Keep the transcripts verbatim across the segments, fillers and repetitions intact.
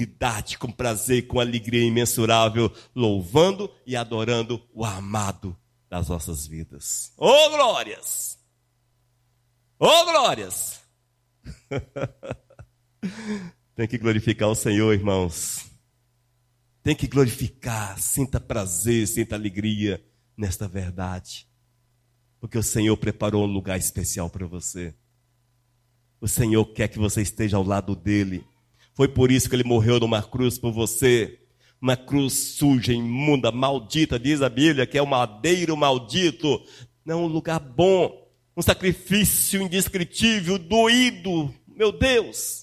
tranquilidade, com prazer, com alegria imensurável, louvando e adorando o amado das nossas vidas. Ô oh, glórias! Ô oh, glórias! Tem que glorificar o Senhor, irmãos. Tem que glorificar, sinta prazer, sinta alegria nesta verdade. Porque o Senhor preparou um lugar especial para você. O Senhor quer que você esteja ao lado dele. Foi por isso que ele morreu numa cruz por você. Uma cruz suja, imunda, maldita, diz a Bíblia, que é um madeiro maldito. Não um lugar bom. Um sacrifício indescritível, doído. Meu Deus!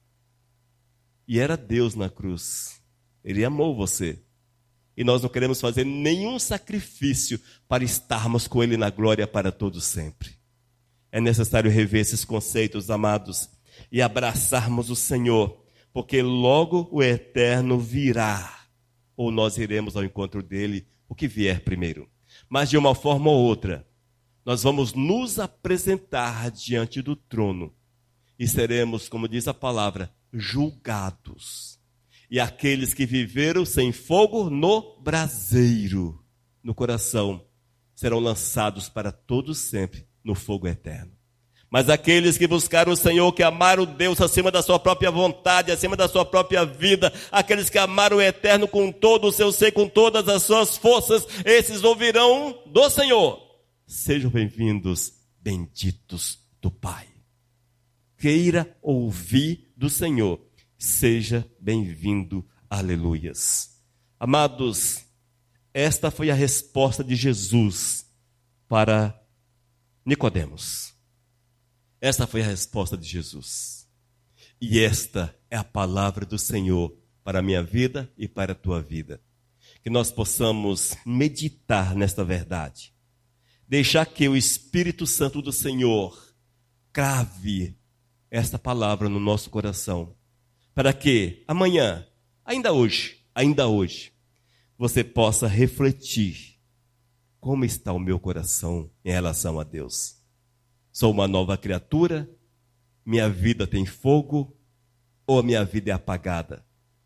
E era Deus na cruz. Ele amou você. E nós não queremos fazer nenhum sacrifício para estarmos com ele na glória para todo sempre. É necessário rever esses conceitos, amados, e abraçarmos o Senhor, porque logo o eterno virá, ou nós iremos ao encontro dele, o que vier primeiro. Mas de uma forma ou outra, nós vamos nos apresentar diante do trono e seremos, como diz a palavra, julgados. E aqueles que viveram sem fogo no braseiro, no coração, serão lançados para todos sempre no fogo eterno. Mas aqueles que buscaram o Senhor, que amaram Deus acima da sua própria vontade, acima da sua própria vida, aqueles que amaram o eterno com todo o seu ser, com todas as suas forças, esses ouvirão do Senhor. Sejam bem-vindos, benditos do Pai. Queira ouvir do Senhor. Seja bem-vindo, aleluias. Amados, esta foi a resposta de Jesus para Nicodemos. Esta foi a resposta de Jesus. E esta é a palavra do Senhor para a minha vida e para a tua vida. Que nós possamos meditar nesta verdade. Deixar que o Espírito Santo do Senhor crave esta palavra no nosso coração. Para que amanhã, ainda hoje, ainda hoje, você possa refletir como está o meu coração em relação a Deus. Sou uma nova criatura? Minha vida tem fogo? Ou a minha vida é apagada?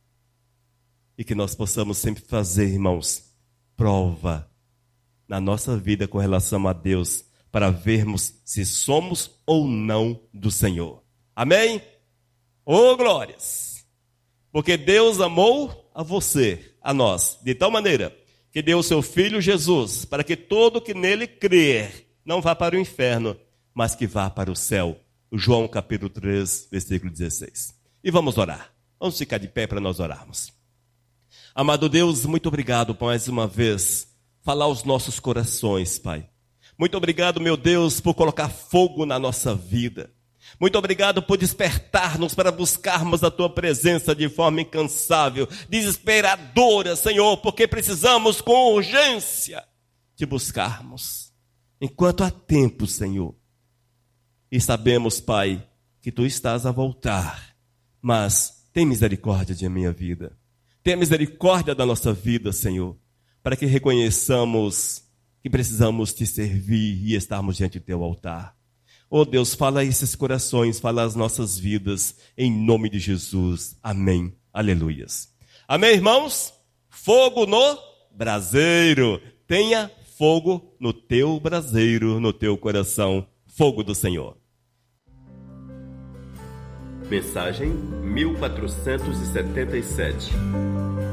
E que nós possamos sempre fazer, irmãos, prova na nossa vida com relação a Deus, para vermos se somos ou não do Senhor. Amém? Oh, glórias! Porque Deus amou a você, a nós, de tal maneira que deu o seu Filho Jesus, para que todo que nele crer não vá para o inferno, mas que vá para o céu. João capítulo três, versículo dezesseis. E vamos orar. Vamos ficar de pé para nós orarmos. Amado Deus, muito obrigado por mais uma vez falar aos nossos corações, Pai. Muito obrigado, meu Deus, por colocar fogo na nossa vida. Muito obrigado por despertar-nos para buscarmos a Tua presença de forma incansável, desesperadora, Senhor, porque precisamos com urgência te buscarmos. Enquanto há tempo, Senhor. E sabemos, Pai, que Tu estás a voltar, mas tem misericórdia de minha vida. Tem misericórdia da nossa vida, Senhor, para que reconheçamos que precisamos Te servir e estarmos diante do Teu altar. Oh Deus, fala a esses corações, fala as nossas vidas, em nome de Jesus. Amém. Aleluias. Amém, irmãos? Fogo no braseiro. Tenha fogo no teu braseiro, no teu coração. Fogo do Senhor. Mensagem mil quatrocentos e setenta e sete.